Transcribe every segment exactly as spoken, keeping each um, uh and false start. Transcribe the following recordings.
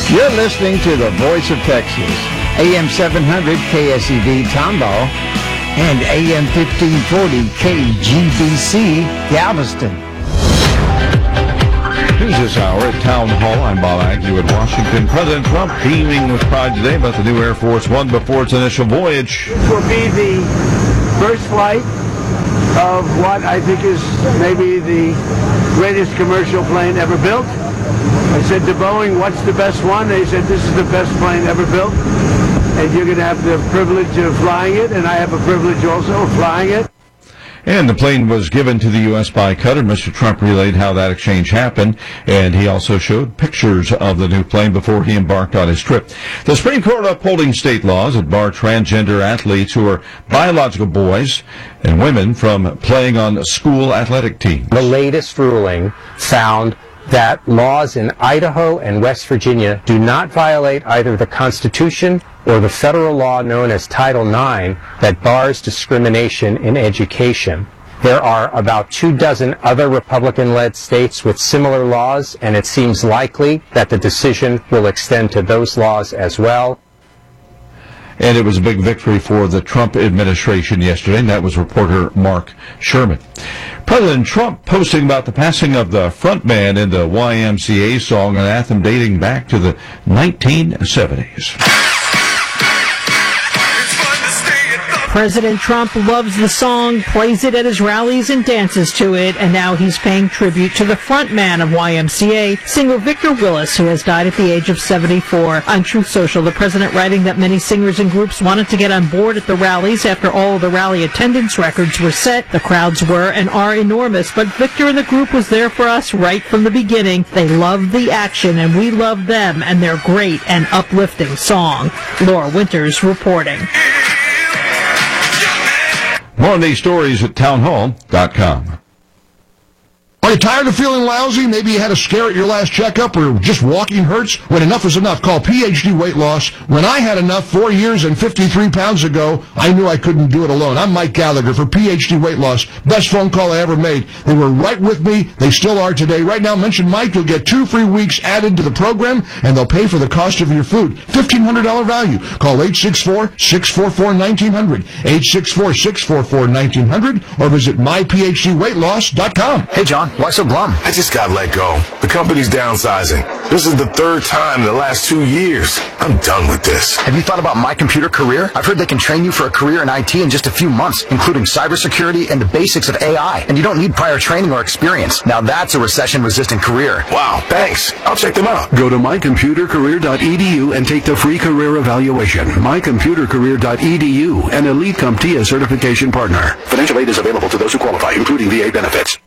You're listening to the Voice of Texas, A M seven hundred K S E V Tomball and A M fifteen forty K G B C Galveston. News this hour at Town Hall. I'm Bob Agnew at Washington. President Trump beaming with pride today about the new Air Force One before its initial voyage. This will be the first flight of what I think is maybe the greatest commercial plane ever built. I said to Boeing, what's the best one? They said, this is the best plane ever built. And you're going to have the privilege of flying it, and I have a privilege also of flying it. And the plane was given to the U S by Qatar. Mister Trump relayed how that exchange happened, and he also showed pictures of the new plane before he embarked on his trip. The Supreme Court upholding state laws that bar transgender athletes who are biological boys and women from playing on school athletic teams. The latest ruling found that laws in Idaho and West Virginia do not violate either the Constitution or the federal law known as Title nine that bars discrimination in education. There are about two dozen other Republican-led states with similar laws, and it seems likely that the decision will extend to those laws as well. And it was a big victory for the Trump administration yesterday, and that was reporter Mark Sherman. President Trump posting about the passing of the frontman in the Y M C A song, an anthem dating back to the nineteen seventies. President Trump loves the song, plays it at his rallies and dances to it, and now he's paying tribute to the frontman of Y M C A, singer Victor Willis, who has died at the age of seventy-four. On Truth Social, the president writing that many singers and groups wanted to get on board at the rallies after all the rally attendance records were set. The crowds were and are enormous, but Victor and the group was there for us right from the beginning. They loved the action, and we loved them and their great and uplifting song. Laura Winters reporting. More on these stories at town hall dot com. Are you tired of feeling lousy? Maybe you had a scare at your last checkup, or just walking hurts? When enough is enough, call P H D Weight Loss. When I had enough four years and fifty-three pounds ago, I knew I couldn't do it alone. I'm Mike Gallagher for P H D Weight Loss. Best phone call I ever made. They were right with me. They still are today. Right now, mention Mike. You'll get two free weeks added to the program, and they'll pay for the cost of your food. fifteen hundred dollars value. Call eight six four, six four four, one nine zero zero, eight six four, six four four, one nine zero zero, or visit my p h d weight loss dot com. Hey, John, why so glum? I just got let go. The company's downsizing. This is the third time in the last two years. I'm done with this. Have you thought about My Computer Career? I've heard they can train you for a career in I T in just a few months, including cybersecurity and the basics of A I. And you don't need prior training or experience. Now that's a recession-resistant career. Wow, thanks. I'll check them out. Go to my computer career dot e d u and take the free career evaluation. my computer career dot e d u, an Elite CompTIA certification partner. Financial aid is available to those who qualify, including V A benefits.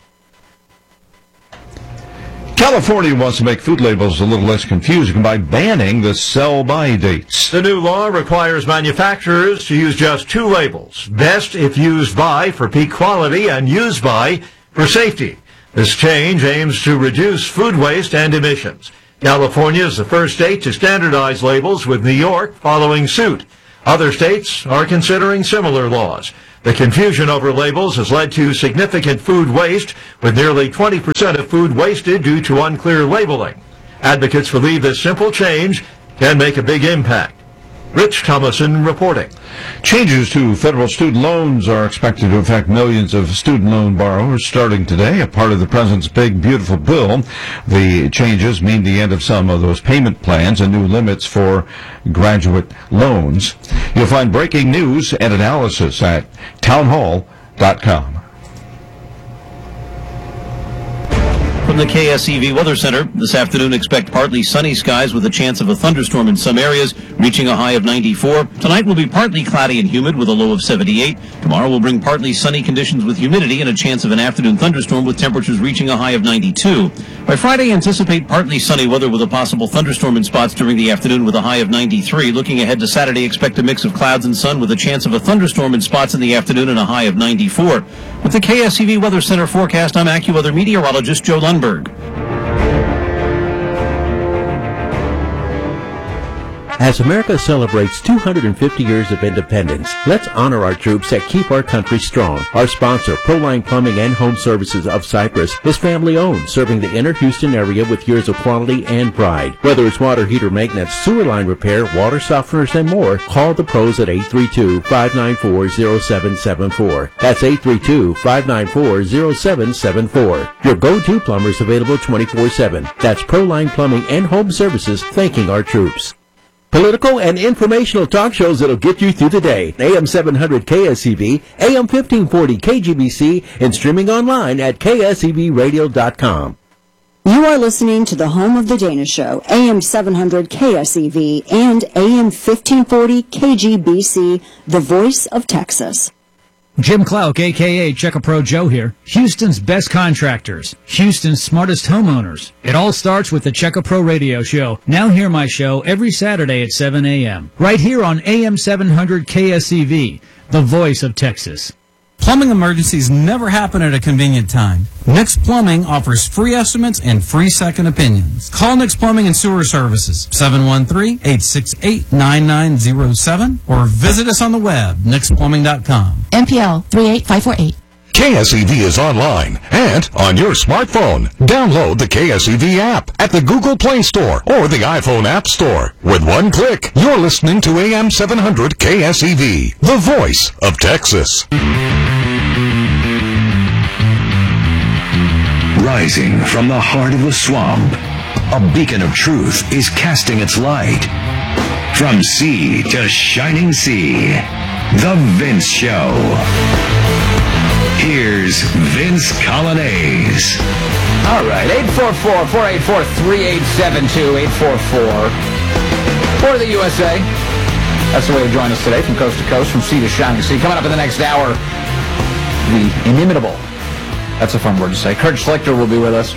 California wants to make food labels a little less confusing by banning the sell-by dates. The new law requires manufacturers to use just two labels, best if used by for peak quality and used by for safety. This change aims to reduce food waste and emissions. California is the first state to standardize labels, with New York following suit. Other states are considering similar laws. The confusion over labels has led to significant food waste, with nearly twenty percent of food wasted due to unclear labeling. Advocates believe this simple change can make a big impact. Rich Thomason reporting. Changes to federal student loans are expected to affect millions of student loan borrowers starting today, a part of the president's big, beautiful bill. The changes mean the end of some of those payment plans and new limits for graduate loans. You'll find breaking news and analysis at town hall dot com. From the K S E V Weather Center, this afternoon expect partly sunny skies with a chance of a thunderstorm in some areas, reaching a high of ninety-four. Tonight will be partly cloudy and humid with a low of seventy-eight. Tomorrow will bring partly sunny conditions with humidity and a chance of an afternoon thunderstorm with temperatures reaching a high of ninety-two. By Friday, anticipate partly sunny weather with a possible thunderstorm in spots during the afternoon with a high of ninety-three. Looking ahead to Saturday, expect a mix of clouds and sun with a chance of a thunderstorm in spots in the afternoon and a high of ninety-four. With the K S E V Weather Center forecast, I'm AccuWeather meteorologist Joe Lundberg. As America celebrates two hundred fifty years of independence, let's honor our troops that keep our country strong. Our sponsor, Proline Plumbing and Home Services of Cypress, is family-owned, serving the inner Houston area with years of quality and pride. Whether it's water heater maintenance, sewer line repair, water softeners, and more, call the pros at eight three two, five nine four, zero seven seven four. That's eight three two, five nine four, zero seven seven four. Your go-to plumber is available twenty-four seven. That's Proline Plumbing and Home Services, thanking our troops. Political and informational talk shows that'll get you through the day. A M seven hundred K S E V, A M fifteen forty K G B C, and streaming online at K S E V radio dot com. You are listening to the home of the Dana Show, A M seven hundred K S E V and A M fifteen forty K G B C, the voice of Texas. Jim Clark, a k a. Check-A-Pro Joe here. Houston's best contractors. Houston's smartest homeowners. It all starts with the Check-A-Pro Radio Show. Now hear my show every Saturday at seven a.m. right here on A M seven hundred K S E V, the voice of Texas. Plumbing emergencies never happen at a convenient time. Nix Plumbing offers free estimates and free second opinions. Call Nix Plumbing and Sewer Services, seven one three, eight six eight, nine nine zero seven, or visit us on the web, nix plumbing dot com. M P L three eight five four eight. K S E V is online and on your smartphone. Download the K S E V app at the Google Play Store or the iPhone App Store. With one click, you're listening to A M seven hundred K S E V, the voice of Texas. Rising from the heart of the swamp, a beacon of truth is casting its light. From sea to shining sea, The Vince Show. Here's Vince Colonnese. All right, eight four four, four eight four, three eight seven two, eight four four, for the U S A. That's the way to join us today, from coast to coast, from sea to shining sea. Coming up in the next hour, the inimitable, that's a fun word to say, Kurt Schlichter will be with us.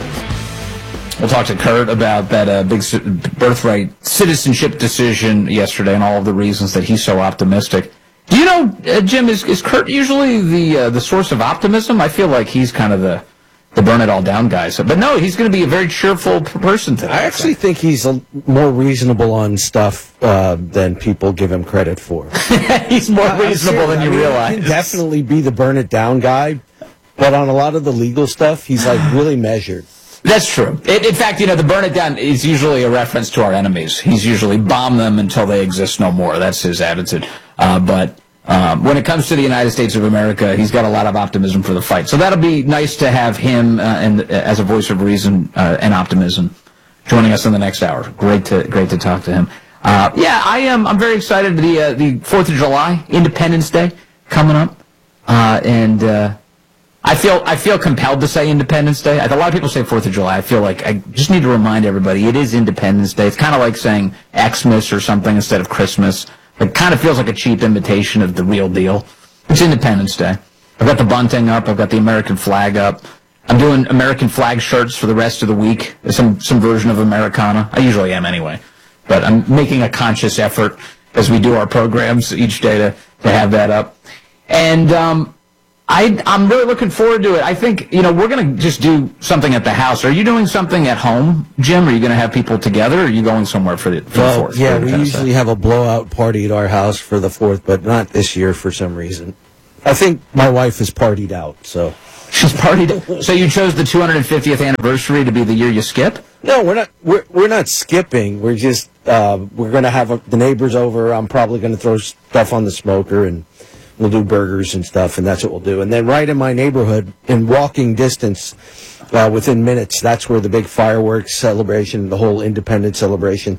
We'll talk to Kurt about that uh, big birthright citizenship decision yesterday and all of the reasons that he's so optimistic. Do you know, uh, Jim, is, is Kurt usually the uh, the source of optimism? I feel like he's kind of the, the burn-it-all-down guy. So, but no, he's going to be a very cheerful p- person today. I actually think he's a, more reasonable on stuff uh, than people give him credit for. He's more uh, reasonable than you I mean, realize. He can definitely be the burn-it-down guy, but on a lot of the legal stuff, he's like really measured. That's true. It, in fact, you know, the burn it down is usually a reference to our enemies. He's usually bomb them until they exist no more. That's his attitude. Uh, but um, when it comes to the United States of America, he's got a lot of optimism for the fight. So that'll be nice to have him uh, and uh, as a voice of reason uh, and optimism joining us in the next hour. Great to great to talk to him. Uh, yeah, I am. I'm very excited. The uh, the Fourth of July, Independence Day, coming up, uh, and. Uh, I feel I feel compelled to say Independence Day. A lot of people say Fourth of July. I feel like I just need to remind everybody it is Independence Day. It's kind of like saying Xmas or something instead of Christmas. It kind of feels like a cheap imitation of the real deal. It's Independence Day. I've got the bunting up. I've got the American flag up. I'm doing American flag shirts for the rest of the week. Some some version of Americana. I usually am anyway. But I'm making a conscious effort as we do our programs each day to, to have that up. And um I, I'm really looking forward to it. I think, you know, we're going to just do something at the house. Are you doing something at home, Jim? Are you going to have people together, or are you going somewhere for the, for well, the fourth? Yeah, we usually have a blowout party at our house for the fourth, but not this year for some reason. I think my wife is partied out, so. She's partied. So you chose the two hundred fiftieth anniversary to be the year you skip? No, we're not. We're we're not skipping. We're just uh, we're going to have a, the neighbors over. I'm probably going to throw stuff on the smoker, and we'll do burgers and stuff, and that's what we'll do. And then right in my neighborhood, in walking distance, uh, within minutes, that's where the big fireworks celebration, the whole Independence celebration.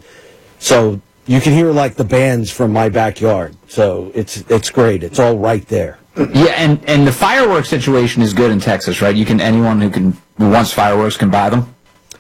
So you can hear like the bands from my backyard. So it's it's great. It's all right there. Yeah, and, and the fireworks situation is good in Texas, right? You can anyone who can who wants fireworks can buy them.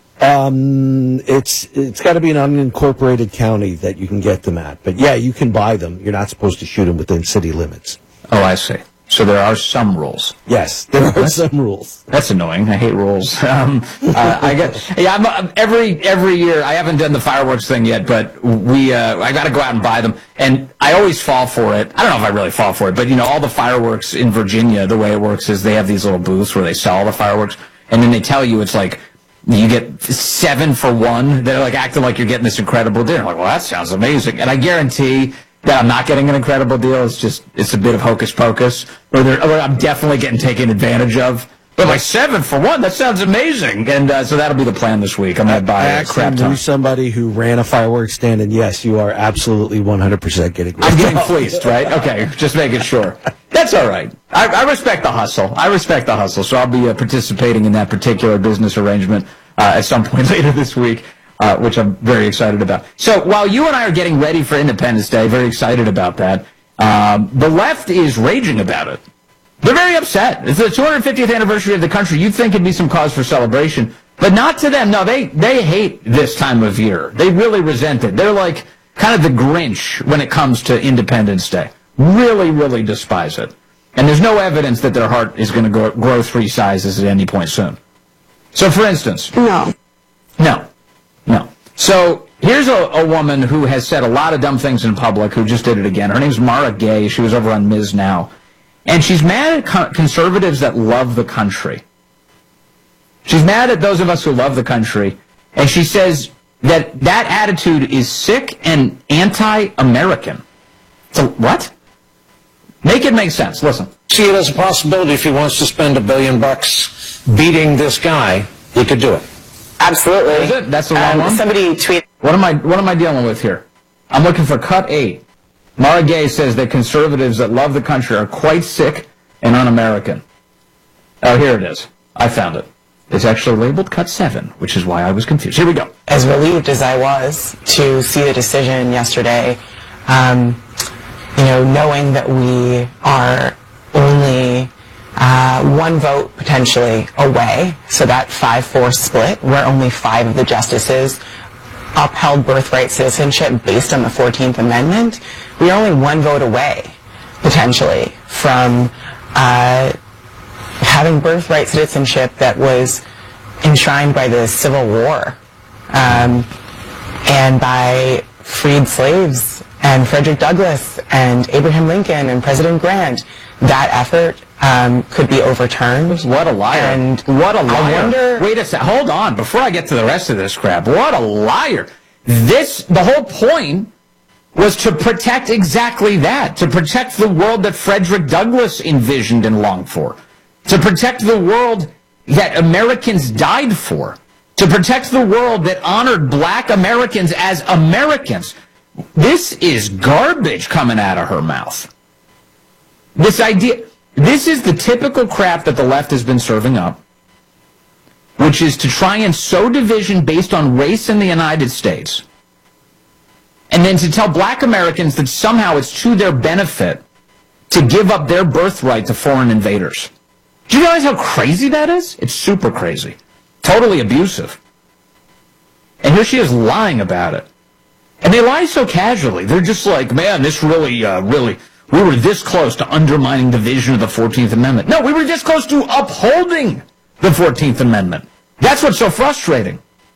Um, it's it's got to be an unincorporated county that you can get them at. But yeah, you can buy them. You're not supposed to shoot them within city limits. Oh, I see. So there are some rules. Yes, there are that's, some rules. That's annoying. I hate rules. Um, uh, I get yeah. I'm, I'm, every every year, I haven't done the fireworks thing yet, but we uh, I got to go out and buy them, and I always fall for it. I don't know if I really fall for it, but you know, all the fireworks in Virginia, the way it works is they have these little booths where they sell all the fireworks, and then they tell you it's like You get seven for one. They're like acting like you're getting this incredible deal. I'm like, well, that sounds amazing. And I guarantee that I'm not getting an incredible deal. It's just, it's a bit of hocus pocus. Or, or I'm definitely getting taken advantage of. But like seven for one, that sounds amazing. And uh, so that'll be the plan this week. I'm going to buy a crap ton. Knew somebody who ran a fireworks stand, and yes, you are absolutely one hundred percent getting I'm getting fleeced, right? Okay, just making sure. That's all right. I, I respect the hustle. I respect the hustle. So I'll be uh, participating in that particular business arrangement uh, at some point later this week, uh, which I'm very excited about. So while you and I are getting ready for Independence Day, very excited about that, um, the left is raging about it. They're very upset. It's the two hundred fiftieth anniversary of the country. You'd think it'd be some cause for celebration, but not to them. No, they, they hate this time of year. They really resent it. They're like kind of the Grinch when it comes to Independence Day. Really, really despise it. And there's no evidence that their heart is going to grow, grow three sizes at any point soon. So, for instance... No. No. No. So, here's a, a woman who has said a lot of dumb things in public, who just did it again. Her name's Mara Gay. She was over on Miz Now. And she's mad at co- conservatives that love the country. She's mad at those of us who love the country. And she says that that attitude is sick and anti-American. So, what? Make it make sense. Listen. See it as a possibility if he wants to spend a billion bucks beating this guy, he could do it. Absolutely. Is it? That's the wrong um, one? Somebody tweeted. What am I, what am I dealing with here? I'm looking for cut eight. Mara Gay says that conservatives that love the country are quite sick and un-American. Oh, here it is. I found it. It's actually labeled cut seven, which is why I was confused. Here we go. As relieved as I was to see the decision yesterday, um, you know, knowing that we are only uh, one vote potentially away, so that five four split, where only five of the justices upheld birthright citizenship based on the fourteenth Amendment, we are only one vote away, potentially, from uh, having birthright citizenship that was enshrined by the Civil War um, and by freed slaves and Frederick Douglass and Abraham Lincoln and President Grant. That effort um, could be overturned. What a liar. And what a liar. I wonder... Wait a sec. Hold on. Before I get to the rest of this crap, what a liar. This, the whole point was to protect exactly that, to protect the world that Frederick Douglass envisioned and longed for, to protect the world that Americans died for, to protect the world that honored black Americans as Americans. This is garbage coming out of her mouth. This idea, this is the typical crap that the left has been serving up, which is to try and sow division based on race in the United States, and then to tell black Americans that somehow it's to their benefit to give up their birthright to foreign invaders. Do you realize how crazy that is? It's super crazy. Totally abusive. And here she is lying about it. And they lie so casually. They're just like, man, this really, uh, really, we were this close to undermining the vision of the fourteenth Amendment. No, we were this close to upholding the fourteenth Amendment. That's what's so frustrating.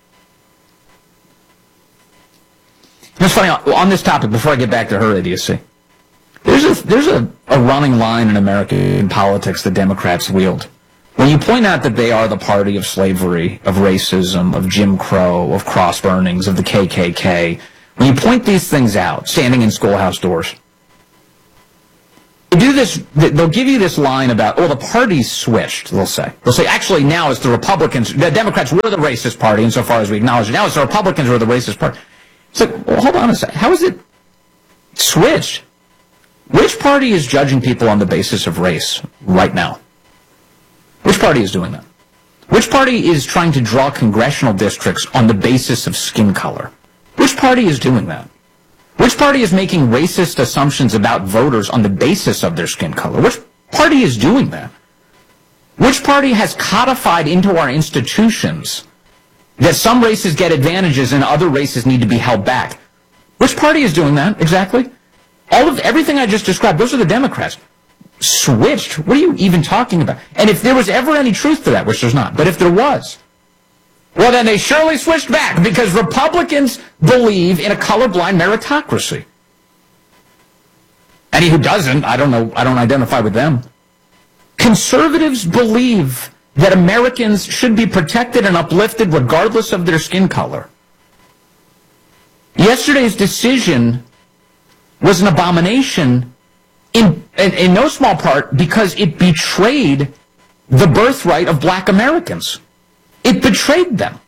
It's funny, on this topic, before I get back to her idiocy, there's a, there's a, a running line in American politics the Democrats wield. When you point out that they are the party of slavery, of racism, of Jim Crow, of cross burnings, of the K K K, when you point these things out, standing in schoolhouse doors, they do this, they'll give you this line about, oh, the party's switched, they'll say. They'll say, actually, now it's the Republicans, the Democrats were the racist party, insofar as we acknowledge it. Now it's the Republicans who are the racist party. It's like, well, hold on a second. How is it switched? Which party is judging people on the basis of race right now? Which party is doing that? Which party is trying to draw congressional districts on the basis of skin color? Which party is doing that? Which party is making racist assumptions about voters on the basis of their skin color? Which party is doing that? Which party has codified into our institutions that some races get advantages and other races need to be held back? Which party is doing that exactly? All of everything I just described, those are the Democrats. Switched? What are you even talking about? And if there was ever any truth to that, which there's not, but if there was, well, then they surely switched back, because Republicans believe in a colorblind meritocracy. Any who doesn't, I don't know, I don't identify with them. Conservatives believe that Americans should be protected and uplifted regardless of their skin color. Yesterday's decision was an abomination in, in, in no small part because it betrayed the birthright of black Americans. It betrayed them.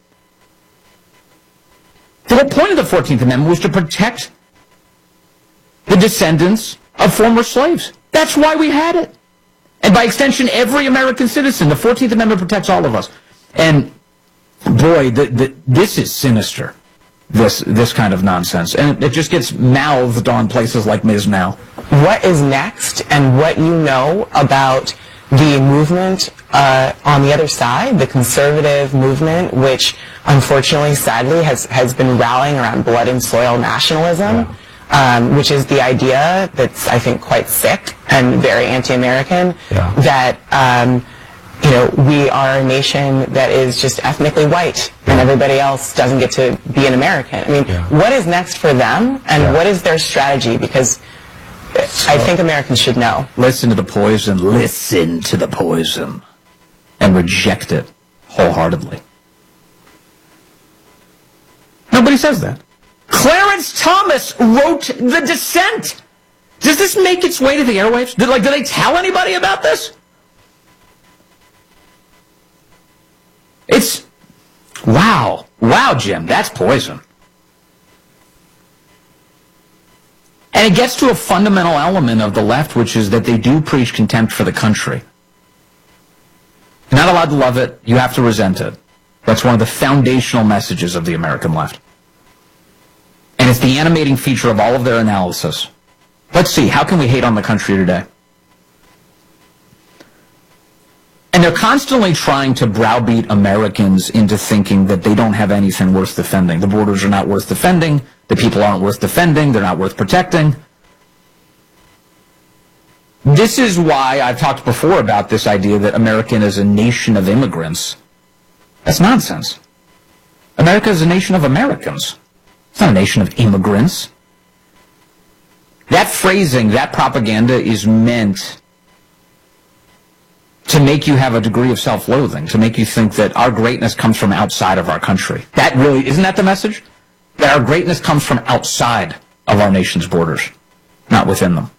The whole point of the fourteenth Amendment was to protect the descendants of former slaves. That's why we had it. And by extension, every American citizen. The fourteenth Amendment protects all of us. And boy, the, the, this is sinister, this this kind of nonsense. And it just gets mouthed on places like Miz Now. What is next, and what you know about the movement uh, on the other side, the conservative movement, which unfortunately, sadly, has, has been rallying around blood and soil nationalism, yeah. um, which is the idea that's, I think, quite sick and very anti-American, yeah. that um, you know, we are a nation that is just ethnically white, yeah. and everybody else doesn't get to be an American. I mean, yeah. what is next for them, and yeah. what is their strategy? Because So, I think Americans should know. Listen to the poison. Listen to the poison. And reject it wholeheartedly. Nobody says that. Clarence Thomas wrote The Dissent. Does this make its way to the airwaves? Did, like, do they tell anybody about this? It's... Wow. Wow, Jim. That's poison. And it gets to a fundamental element of the left, which is that they do preach contempt for the country. You're not allowed to love it. You have to resent it. That's one of the foundational messages of the American left. And it's the animating feature of all of their analysis. Let's see, how can we hate on the country today? And they're constantly trying to browbeat Americans into thinking that they don't have anything worth defending. The borders are not worth defending. The people aren't worth defending. They're not worth protecting. This is why I've talked before about this idea that America is a nation of immigrants. That's nonsense. America is a nation of Americans. It's not a nation of immigrants. That phrasing, that propaganda is meant to make you have a degree of self-loathing, to make you think that our greatness comes from outside of our country. That really, isn't that the message? That our greatness comes from outside of our nation's borders, not within them.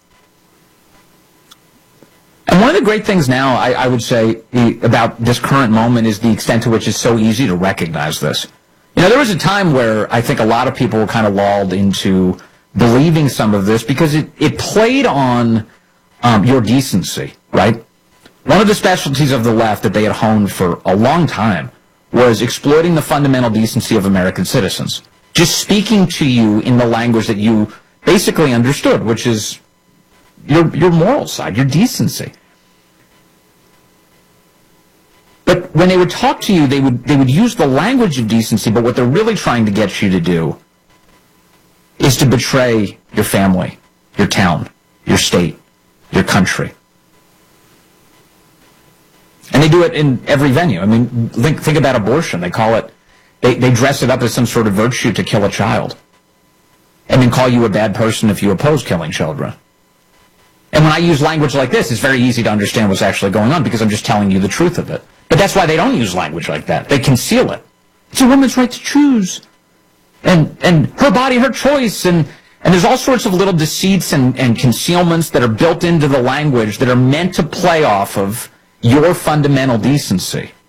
And one of the great things now, I, I would say, the, about this current moment is the extent to which it's so easy to recognize this. You know, there was a time where I think a lot of people were kind of lulled into believing some of this because it, it played on um, your decency, right? One of the specialties of the left that they had honed for a long time was exploiting the fundamental decency of American citizens. Just speaking to you in the language that you basically understood, which is your your moral side, your decency. But when they would talk to you, they would they would use the language of decency, but what they're really trying to get you to do is to betray your family, your town, your state, your country. And they do it in every venue. I mean, think, think about abortion. They call it, they, they dress it up as some sort of virtue to kill a child. And then call you a bad person if you oppose killing children. And when I use language like this, it's very easy to understand what's actually going on because I'm just telling you the truth of it. But that's why they don't use language like that. They conceal it. It's a woman's right to choose. And and her body, her choice. And, and there's all sorts of little deceits and, and concealments that are built into the language that are meant to play off of your fundamental decency.